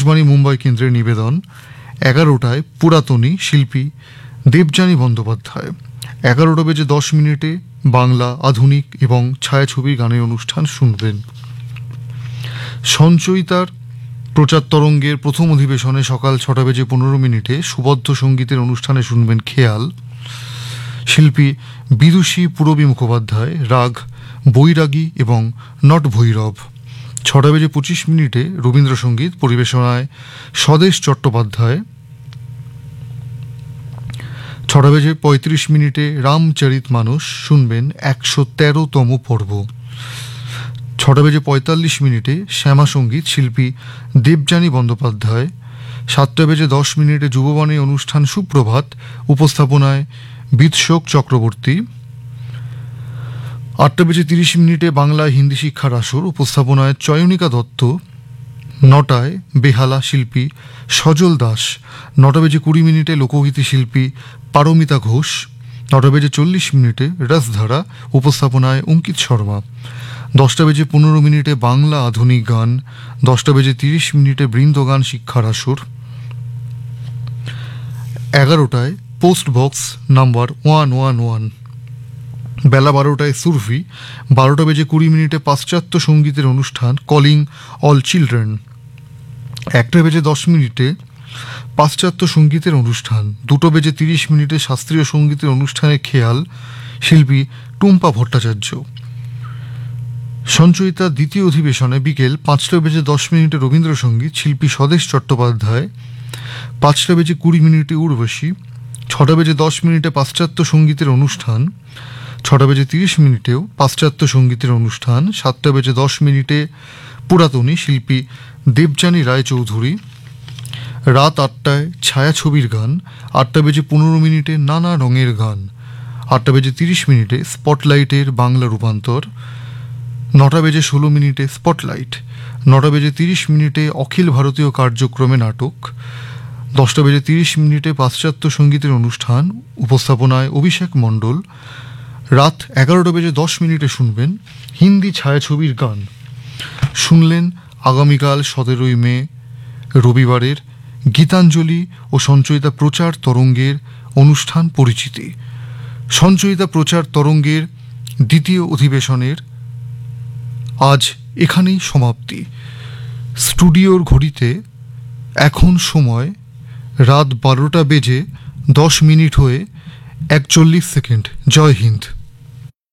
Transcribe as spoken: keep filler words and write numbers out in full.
আকাশবাণী মুম্বাই কেন্দ্রের নিবেদন এগারোটায় পুরাতনী শিল্পী দেবযানী বন্দ্যোপাধ্যায়। এগারোটা বেজে দশ মিনিটে বাংলা আধুনিক এবং ছায়াছবির গানের অনুষ্ঠান শুনবেন। সঞ্চয়িতার প্রচার তরঙ্গের প্রথম অধিবেশনে সকাল ছটা বেজে পনেরো মিনিটে সুবদ্ধ সঙ্গীতের অনুষ্ঠানে শুনবেন খেয়াল। শিল্পী বিদুষী পূরবী মুখোপাধ্যায়, রাগ বৈরাগী এবং নট ভৈরব। ছটা বেজে পঁচিশ মিনিটে রবীন্দ্রসঙ্গীত পরিবেশনায় স্বদেশ চট্টোপাধ্যায়। ছটা বেজে পঁয়ত্রিশ মিনিটে রামচরিত মানস শুনবেন একশো তেরোতম পর্ব। ছটা বেজে পঁয়তাল্লিশ মিনিটে শ্যামা সঙ্গীত শিল্পী দেবযানী বন্দ্যোপাধ্যায়। সাতটা বেজে দশ মিনিটে যুববাণী অনুষ্ঠান সুপ্রভাত উপস্থাপনায় বিৎশোক চক্রবর্তী। আটটা বেজে তিরিশ মিনিটে বাংলা হিন্দি শিক্ষার আসর উপস্থাপনায় চয়নিকা দত্ত। নটায় বেহালা শিল্পী সজল দাস। নটা বেজে কুড়ি মিনিটে লোকগীতি শিল্পী পারমিতা ঘোষ। নটা বেজে চল্লিশ মিনিটে রসধারা উপস্থাপনায় অঙ্কিত শর্মা। দশটা বেজে পনেরো মিনিটে বাংলা আধুনিক গান। দশটা বেজে তিরিশ মিনিটে বৃন্দগান শিক্ষার আসর। এগারোটায় post box number one one one. বেলা বারোটায় সুরভি। বারোটা বেজে কুড়ি মিনিটে পাশ্চাত্য সঙ্গীতের অনুষ্ঠান কলিং অল চিলড্রেন। একটা বেজে দশ মিনিটে পাশ্চাত্য সঙ্গীতের অনুষ্ঠান। দুটো বেজে তিরিশ মিনিটে শাস্ত্রীয় সঙ্গীতের অনুষ্ঠানে খেয়াল শিল্পী টুম্পা ভট্টাচার্য। সঞ্চয়িতা দ্বিতীয় অধিবেশনে বিকেল পাঁচটা বেজে দশ মিনিটে রবীন্দ্রসঙ্গীত শিল্পী স্বদেশ চট্টোপাধ্যায়। পাঁচটা বেজে কুড়ি মিনিটে উর্বশী। ছটা বেজে দশ মিনিটে পাশ্চাত্য সঙ্গীতের অনুষ্ঠান। ছটা বেজে তিরিশ মিনিটেও পাশ্চাত্য সঙ্গীতের অনুষ্ঠান। সাতটা বেজে দশ মিনিটে পুরাতনী শিল্পী দেবযানী রায়চৌধুরী। রাত আটটায় ছায়াছবির গান। আটটা বেজে পনেরো মিনিটে নানা রঙের গান। আটটা বেজে তিরিশ মিনিটে স্পটলাইটের বাংলা রূপান্তর। নটা বেজে ষোলো মিনিটে স্পটলাইট। নটা বেজে তিরিশ মিনিটে অখিল ভারতীয় কার্যক্রমে নাটক। দশটা বেজে তিরিশ মিনিটে পাশ্চাত্য সঙ্গীতের অনুষ্ঠান উপস্থাপনায় অভিষেক মণ্ডল। রাত এগারোটা বেজে দশ মিনিটে শুনবেন হিন্দি ছায়াছবির গান। শুনলেন আগামীকাল সতেরোই মে রবিবারের গীতাঞ্জলি ও সঞ্চয়িতা প্রচার তরঙ্গের অনুষ্ঠান পরিচিতি। সঞ্চয়িতা প্রচার তরঙ্গের দ্বিতীয় অধিবেশনের আজ এখানেই সমাপ্তি। স্টুডিওর ঘড়িতে এখন সময় রাত বারোটা বেজে দশ মিনিট হয়ে একচল্লিশ সেকেন্ড। জয় হিন্দ।